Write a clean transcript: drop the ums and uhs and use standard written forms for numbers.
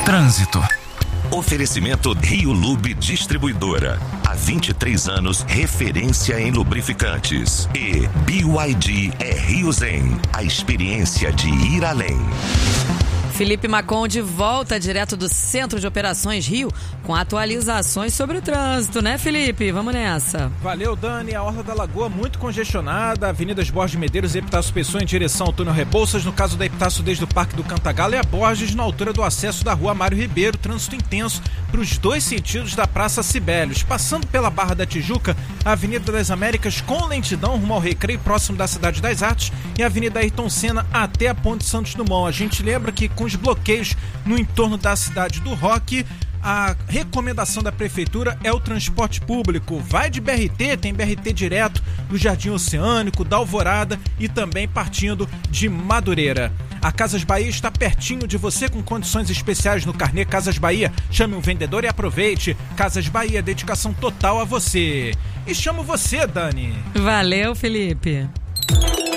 Trânsito. Oferecimento Rio Lube Distribuidora. Há 23 anos, referência em lubrificantes. E BYD é Rio Zen. A experiência de ir além. Felipe Macon de volta direto do Centro de Operações Rio com atualizações sobre o trânsito, né, Felipe? Vamos nessa. Valeu, Dani. A Orla da Lagoa muito congestionada, Avenidas Borges Medeiros e Epitácio Pessoa em direção ao túnel Rebouças, no caso da Epitácio desde o Parque do Cantagalo e a Borges na altura do acesso da Rua Mário Ribeiro, trânsito intenso para os dois sentidos da Praça Sibélios. Passando pela Barra da Tijuca, a Avenida das Américas com lentidão rumo ao Recreio, próximo da Cidade das Artes, e a Avenida Ayrton Senna até a Ponte Santos Dumont. A gente lembra que com os bloqueios no entorno da Cidade do Rock, a recomendação da Prefeitura é o transporte público. Vai de BRT, tem BRT direto do Jardim Oceânico, da Alvorada e também partindo de Madureira. A Casas Bahia está pertinho de você com condições especiais no carnê Casas Bahia. Chame um vendedor e aproveite. Casas Bahia, dedicação total a você. E chamo você, Dani. Valeu, Felipe.